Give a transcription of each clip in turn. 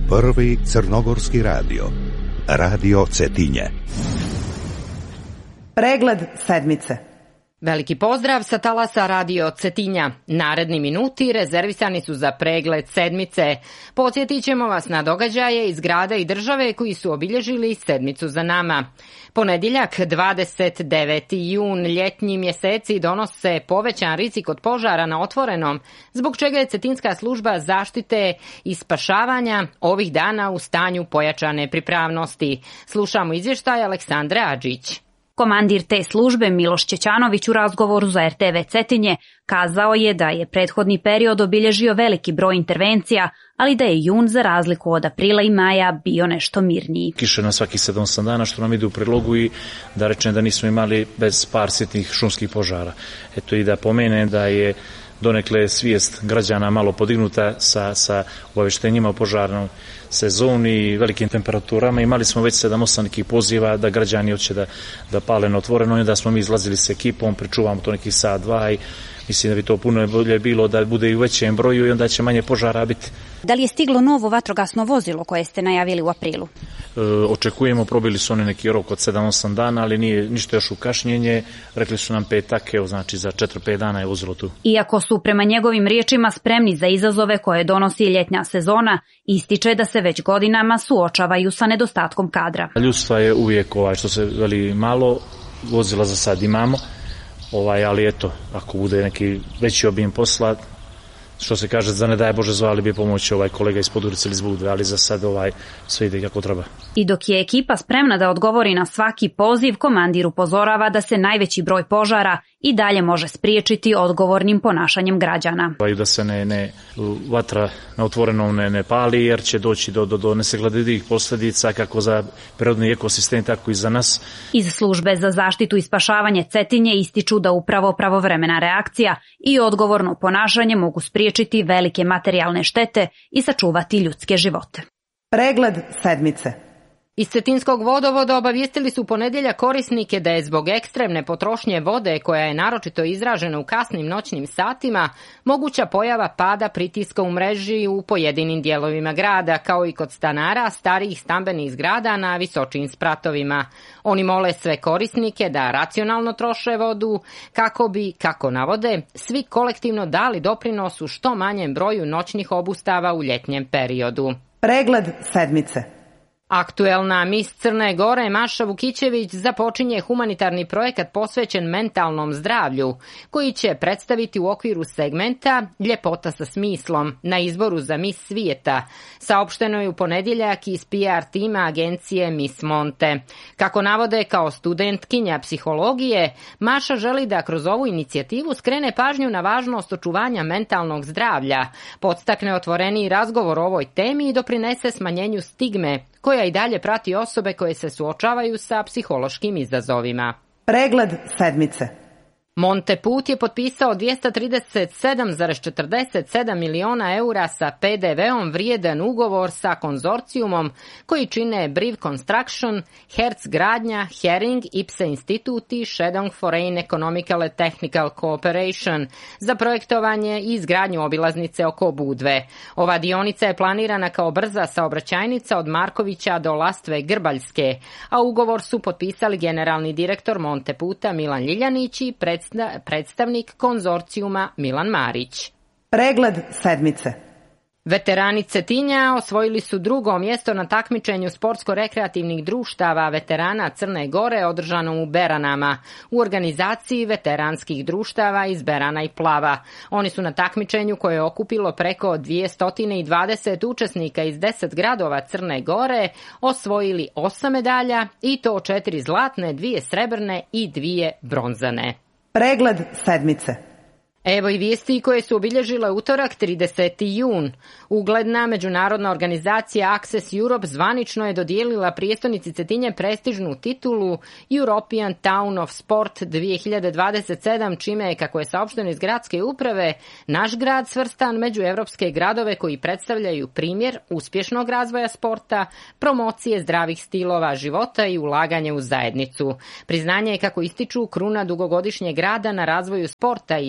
Prvi crnogorski radio. Radio Cetinje. Pregled sedmice. Veliki pozdrav sa talasa Radio Cetinja. Naredni minuti rezervisani su za pregled sedmice. Podsjetit ćemo vas na događaje iz grada i države koji su obilježili sedmicu za nama. Ponedjeljak, 29. jun, ljetnji mjeseci donose povećan rizik od požara na otvorenom, zbog čega je Cetinska služba zaštite i spašavanja ovih dana u stanju pojačane pripravnosti. Slušamo izvještaj Aleksandre Adžić. Komandir te službe Miloš Ćećanović u razgovoru za RTV Cetinje kazao je da je prethodni period obilježio veliki broj intervencija, ali da je jun za razliku od aprila i maja bio nešto mirniji. Kiše na svaki 7-8 dana što nam ide u prilogu i da rečem da nismo imali bez par sitnih šumskih požara. Eto i da pomene da je donekle svijest građana malo podignuta sa obavještenjima o požarnoj sezoni i velikim temperaturama. Imali smo već 7-8 nekih poziva da građani hoće da pale na otvoreno i da smo mi izlazili s ekipom, pričuvamo to nekih sat, dva i mislim da bi to puno bolje bilo da bude i u većem broju i onda će manje požara biti. Da li je stiglo novo vatrogasno vozilo koje ste najavili u aprilu? Očekujemo, probili su oni neki rok od 7-8 dana, ali nije ništa još u kašnjenje. Rekli su nam petak, znači za 4-5 dana je vozilo tu. Iako su prema njegovim riječima spremni za izazove koje donosi ljetnja sezona, ističe da se već godinama suočavaju sa nedostatkom kadra. Ljudstva je uvijek što se veli malo, vozila za sad imamo, ali eto, ako bude neki veći obim posla, što se kaže, za ne daj Bože zvali bi pomoći kolega iz Podurice ili iz Budve, ali za sad sve ide kako treba. I dok je ekipa spremna da odgovori na svaki poziv, komandir upozorava da se najveći broj požara i dalje može spriječiti odgovornim ponašanjem građana. Da se vatra na otvorenom ne pali, jer će doći do nesagledivih posljedica kako za prirodni ekosistem, tako i za nas. Iz službe za zaštitu i spašavanje Cetinje ističu da upravo pravovremena reakcija i odgovorno ponašanje mogu spriječiti velike materijalne štete i sačuvati ljudske živote. Pregled sedmice. Iz Cetinskog vodovoda obavijestili su ponedjeljak korisnike da je zbog ekstremne potrošnje vode, koja je naročito izražena u kasnim noćnim satima, moguća pojava pada pritiska u mreži u pojedinim dijelovima grada, kao i kod stanara starijih stambenih zgrada na visočijim spratovima. Oni mole sve korisnike da racionalno troše vodu, kako bi, kako navode, svi kolektivno dali doprinos u što manjem broju noćnih obustava u ljetnjem periodu. Pregled sedmice. Aktuelna mis Crne Gore Maša Vukićević započinje humanitarni projekat posvećen mentalnom zdravlju, koji će predstaviti u okviru segmenta Ljepota sa smislom na izboru za mis svijeta. Saopšteno je u ponedjeljak iz PR tima agencije Miss Monte. Kako navode kao studentkinja psihologije, Maša želi da kroz ovu inicijativu skrene pažnju na važnost očuvanja mentalnog zdravlja, podstakne otvoreniji razgovor o ovoj temi i doprinese smanjenju stigme koja i dalje prati osobe koje se suočavaju sa psihološkim izazovima. Pregled sedmice. Monteput je potpisao 237,47 miliona eura sa PDV-om vrijedan ugovor sa konzorcijumom koji čine Briv Construction, Hertz Gradnja, Hering, IPSE Institut i Shandong Foreign Economical and Technical Cooperation za projektovanje i izgradnju obilaznice oko Budve. Ova dionica je planirana kao brza saobraćajnica od Markovića do Lastve Grbaljske, a ugovor su potpisali generalni direktor Monteputa Milan Ljiljanić i predstavnik konzorcijuma Milan Marić. Pregled sedmice. Veterani Cetinja osvojili su drugo mjesto na takmičenju sportsko-rekreativnih društava veterana Crne Gore održanom u Beranama u organizaciji veteranskih društava iz Berana i Plava. Oni su na takmičenju koje je okupilo preko 220 učesnika iz 10 gradova Crne Gore osvojili 8 medalja i to 4 zlatne, 2 srebrne i 2 bronzane. Pregled sedmice. Evo i vijesti koje su obilježile utorak 30. jun. Ugledna međunarodna organizacija Access Europe zvanično je dodijelila prijestolnici Cetinje prestižnu titulu European Town of Sport 2027, čime je, kako je saopšteno iz gradske uprave, naš grad svrstan među europske gradove koji predstavljaju primjer uspješnog razvoja sporta, promocije zdravih stilova života i ulaganje u zajednicu. Priznanje je, kako ističu, kruna dugogodišnjeg rada na razvoju sporta i potvrda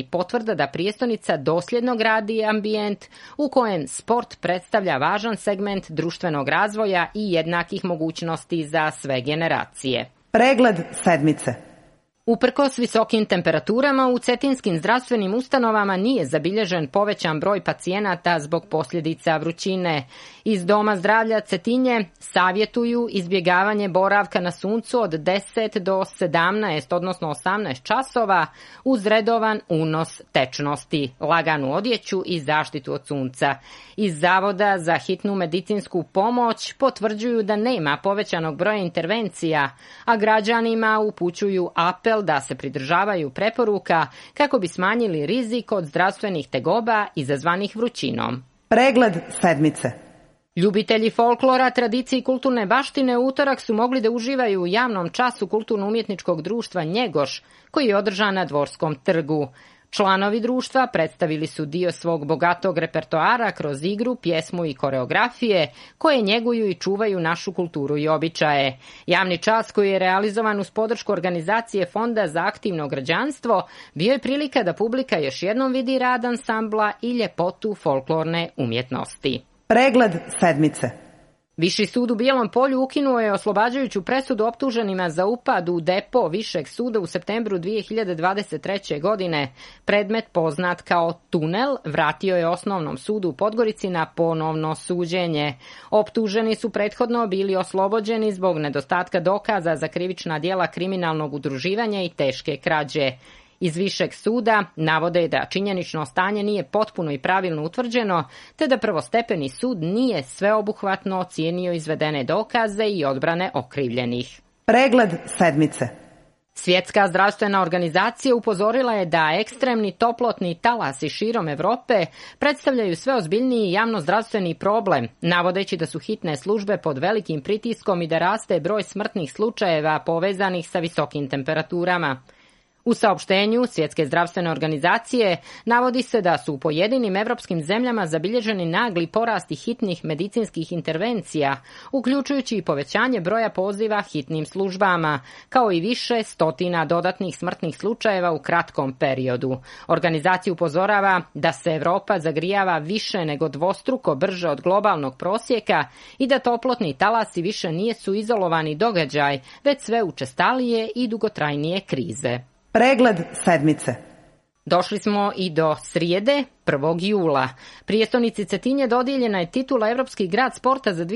možda da prijestonica dosljedno gradi ambijent u kojem sport predstavlja važan segment društvenog razvoja i jednakih mogućnosti za sve generacije. Pregled sedmice. Uprkos visokim temperaturama u cetinskim zdravstvenim ustanovama nije zabilježen povećan broj pacijenata zbog posljedica vrućine. Iz Doma zdravlja Cetinje savjetuju izbjegavanje boravka na suncu od 10 do 17, odnosno 18 časova uz redovan unos tečnosti, laganu odjeću i zaštitu od sunca. Iz Zavoda za hitnu medicinsku pomoć potvrđuju da nema povećanog broja intervencija, a građanima upućuju apel da se pridržavaju preporuka kako bi smanjili rizik od zdravstvenih tegoba izazvanih vrućinom. Pregled sedmice. Ljubitelji folklora, tradicije i kulturne baštine u utorak su mogli da uživaju u javnom času kulturno-umjetničkog društva Njegoš, koji je održan na Dvorskom trgu. Članovi društva predstavili su dio svog bogatog repertoara kroz igru, pjesmu i koreografije koje njeguju i čuvaju našu kulturu i običaje. Javni čas koji je realizovan uz podršku organizacije Fonda za aktivno građanstvo bio je prilika da publika još jednom vidi rad ansambla i ljepotu folklorne umjetnosti. Pregled sedmice. Viši sud u Bijelom Polju ukinuo je oslobađajuću presudu optuženima za upad u depo Višeg suda u septembru 2023. godine. Predmet poznat kao tunel vratio je Osnovnom sudu u Podgorici na ponovno suđenje. Optuženi su prethodno bili oslobođeni zbog nedostatka dokaza za krivična djela kriminalnog udruživanja i teške krađe. Iz Višeg suda navode da činjenično stanje nije potpuno i pravilno utvrđeno, te da prvostepeni sud nije sveobuhvatno ocijenio izvedene dokaze i odbrane okrivljenih. Pregled sedmice. Svjetska zdravstvena organizacija upozorila je da ekstremni toplotni talasi širom Europe predstavljaju sve ozbiljniji javnozdravstveni problem, navodeći da su hitne službe pod velikim pritiskom i da raste broj smrtnih slučajeva povezanih sa visokim temperaturama. U saopštenju Svjetske zdravstvene organizacije navodi se da su u pojedinim evropskim zemljama zabilježeni nagli porasti hitnih medicinskih intervencija, uključujući i povećanje broja poziva hitnim službama, kao i više stotina dodatnih smrtnih slučajeva u kratkom periodu. Organizacija upozorava da se Europa zagrijava više nego dvostruko brže od globalnog prosjeka i da toplotni talasi više nisu izolovani događaj, već sve učestalije i dugotrajnije krize. Pregled sedmice. Došli smo i do srijede, 1. jula. Prijestolnici Cetinje dodijeljena je titula Evropski grad sporta za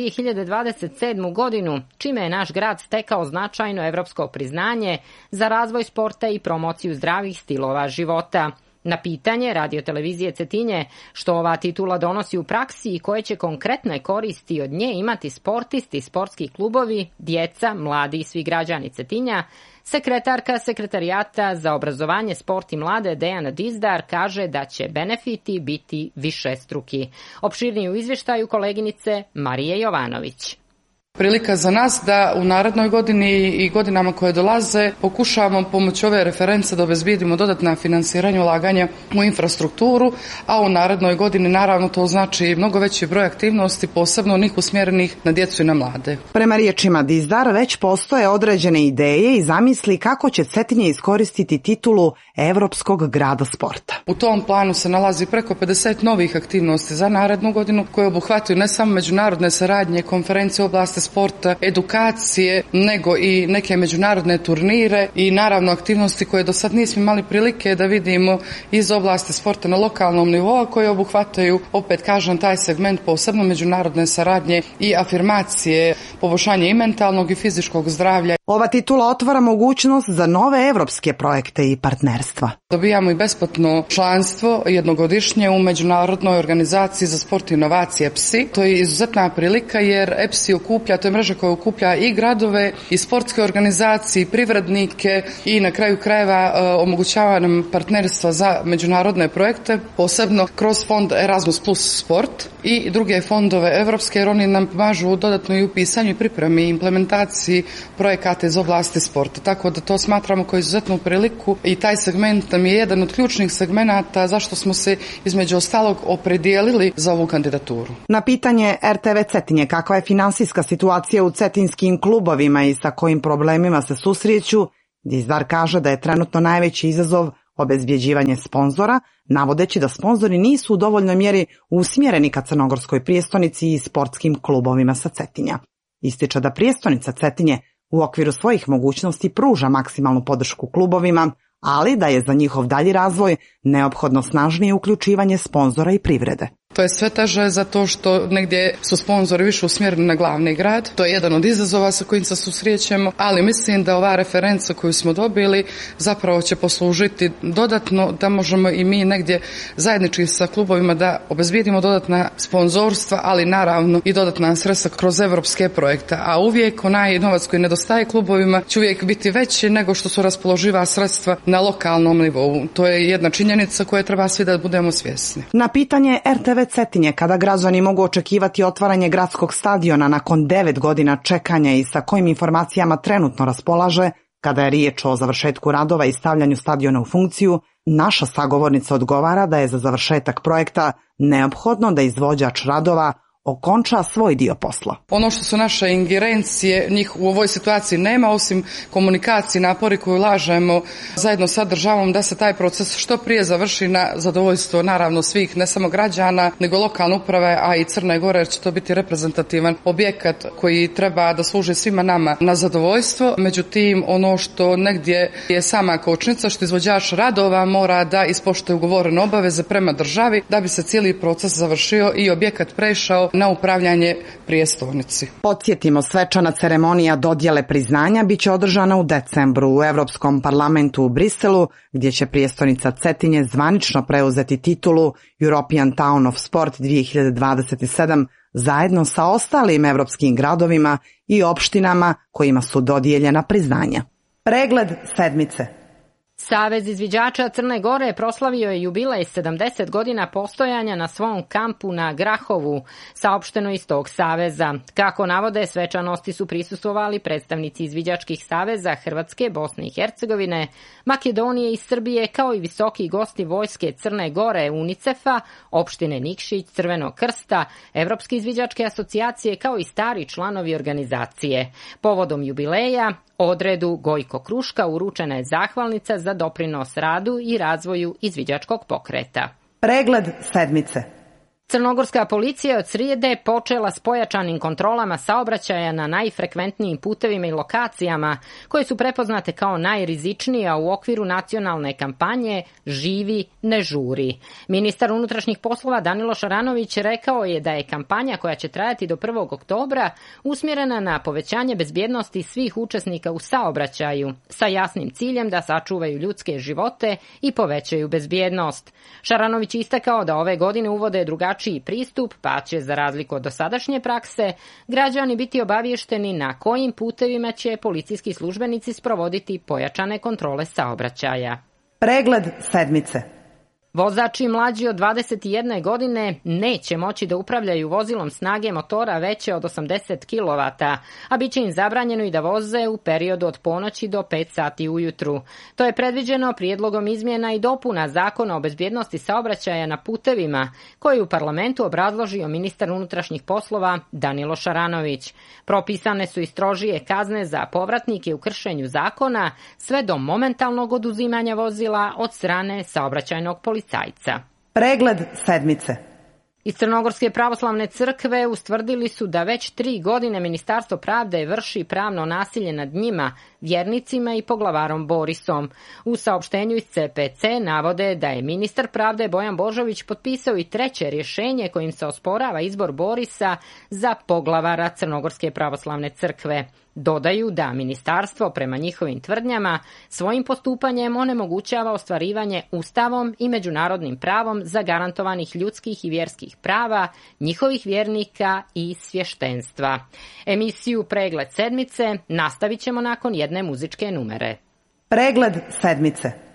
2027. godinu, čime je naš grad stekao značajno evropsko priznanje za razvoj sporta i promociju zdravih stilova života. Na pitanje radiotelevizije Cetinje što ova titula donosi u praksi i koje će konkretne koristi od nje imati sportisti, sportski klubovi, djeca, mladi i svi građani Cetinja, sekretarka Sekretarijata za obrazovanje, sport i mlade Dejana Dizdar kaže da će benefiti biti višestruki. Opširniji u izvještaju koleginice Marije Jovanović. Prilika za nas da u narednoj godini i godinama koje dolaze pokušavamo pomoću ove reference da obezbijedimo dodatna finansiranja ulaganja u infrastrukturu, a u narednoj godini naravno to znači mnogo veći broj aktivnosti, posebno onih usmjerenih na djecu i na mlade. Prema riječima Dizdar već postoje određene ideje i zamisli kako će Cetinje iskoristiti titulu Evropskog grada sporta. U tom planu se nalazi preko 50 novih aktivnosti za narednu godinu koje obuhvataju ne samo međunarodne saradnje, konferencije u oblasti sporta, edukacije, nego i neke međunarodne turnire i naravno aktivnosti koje do sad nismo imali prilike da vidimo iz oblasti sporta na lokalnom nivou, koje obuhvataju, opet kažem, taj segment posebno međunarodne saradnje i afirmacije, poboljšanje i mentalnog i fizičkog zdravlja. Ova titula otvara mogućnost za nove evropske projekte i partnerstva. Dobijamo i besplatno članstvo jednogodišnje u Međunarodnoj organizaciji za sport i inovacije EPSI. To je izuzetna prilika jer EPSI okuplja, to je mreža koja okuplja i gradove i sportske organizacije i privrednike i na kraju krajeva omogućava nam partnerstva za međunarodne projekte, posebno kroz fond Erasmus Plus sport i druge fondove evropske, jer oni nam pomažu dodatno i u pisanju i pripremi i implementaciji projekata iz oblasti sporta. Tako da to smatramo kao izuzetnu priliku i taj segment nam je jedan od ključnih segmenata zašto smo se između ostalog opredijelili za ovu kandidaturu. Na pitanje RTV Cetinje kakva je finansijska situacija u cetinskim klubovima i sa kojim problemima se susreću, Dizdar kaže da je trenutno najveći izazov obezbjeđivanje sponzora, navodeći da sponzori nisu u dovoljnoj mjeri usmjereni ka crnogorskoj prijestonici i sportskim klubovima sa Cetinja. Ističe da prijestonica Cetinje u okviru svojih mogućnosti pruža maksimalnu podršku klubovima, ali da je za njihov dalji razvoj neophodno snažnije uključivanje sponzora i privrede. To je sve teže zato što negdje su sponzori više usmjereni na glavni grad. To je jedan od izazova sa kojim se susrećemo, ali mislim da ova referenca koju smo dobili zapravo će poslužiti dodatno da možemo i mi negdje zajednički sa klubovima da obezbijedimo dodatna sponzorstva, ali naravno i dodatna sredstva kroz evropske projekte. A uvijek onaj novac koji nedostaje klubovima će uvijek biti veći nego što su raspoloživa sredstva na lokalnom nivou. To je jedna činjenica koje treba svi da budemo svjesni. Na pitanje RTV Cetinje kada građani mogu očekivati otvaranje gradskog stadiona nakon 9 godina čekanja i sa kojim informacijama trenutno raspolaže kada je riječ o završetku radova i stavljanju stadiona u funkciju, naša sagovornica odgovara da je za završetak projekta neophodno da izvođač radova okonča svoj dio posla. Ono što su naše ingerencije, njih u ovoj situaciji nema, osim komunikacije, napori koju ulažemo zajedno sa državom da se taj proces što prije završi na zadovoljstvo naravno svih, ne samo građana, nego lokalne uprave, a i Crne Gore, jer će to biti reprezentativan objekat koji treba da služi svima nama na zadovoljstvo. Međutim, ono što negdje je sama kočnica, što izvođač radova mora da ispoštuje ugovorene obaveze prema državi da bi se cijeli proces završio i objekat prešao na upravljanje prijestolnici. Podsjetimo, svečana ceremonija dodjele priznanja biće održana u decembru u Europskom parlamentu u Briselu, gdje će prijestolnica Cetinje zvanično preuzeti titulu European Town of Sport 2027 zajedno sa ostalim evropskim gradovima i opštinama kojima su dodijeljena priznanja. Pregled sedmice. Savez izviđača Crne Gore proslavio je jubilej 70 godina postojanja na svom kampu na Grahovu, saopšteno iz tog saveza. Kako navode, svečanosti su prisustvovali predstavnici izviđačkih saveza Hrvatske, Bosne i Hercegovine, Makedonije i Srbije, kao i visoki gosti Vojske Crne Gore, UNICEF-a, opštine Nikšić, Crvenog krsta, Evropske izviđačke asocijacije, kao i stari članovi organizacije. Povodom jubileja Odredu Gojko Kruška uručena je zahvalnica za doprinos radu i razvoju izviđačkog pokreta. Pregled sedmice. Crnogorska policija od srijede počela s pojačanim kontrolama saobraćaja na najfrekventnijim putevima i lokacijama koje su prepoznate kao najrizičnije u okviru nacionalne kampanje Živi, ne žuri. Ministar unutrašnjih poslova Danilo Šaranović rekao je da je kampanja koja će trajati do 1. oktobra usmjerena na povećanje bezbjednosti svih učesnika u saobraćaju sa jasnim ciljem da sačuvaju ljudske živote i povećaju bezbjednost. Šaranović je istakao da ove godine uvode drugačiji pristup, pa će, za razliku od dosadašnje prakse, građani biti obavješteni na kojim putevima će policijski službenici sprovoditi pojačane kontrole saobraćaja. Pregled sedmice. Vozači mlađi od 21 godine neće moći da upravljaju vozilom snage motora veće od 80 kW, a bit će im zabranjeno i da voze u periodu od ponoći do 5 sati ujutru. To je predviđeno prijedlogom izmjena i dopuna Zakona o bezbjednosti saobraćaja na putevima, koji u parlamentu obrazložio ministar unutrašnjih poslova Danilo Šaranović. Propisane su i strožije kazne za povratnike u kršenju zakona, sve do momentalnog oduzimanja vozila od strane saobraćajnog policajca. Pregled sedmice. Iz Crnogorske pravoslavne crkve ustvrdili su da već 3 godine Ministarstvo pravde vrši pravno nasilje nad njima, vjernicima i poglavarom Borisom. U saopštenju iz CPC navode da je ministar pravde Bojan Božović potpisao i 3. rješenje kojim se osporava izbor Borisa za poglavara Crnogorske pravoslavne crkve. Dodaju da ministarstvo prema njihovim tvrdnjama svojim postupanjem onemogućava ostvarivanje Ustavom i međunarodnim pravom zagarantovanih ljudskih i vjerskih prava, njihovih vjernika i svještenstva. Emisiju Pregled sedmice nastavit ćemo nakon jedne muzičke numere. Pregled sedmice.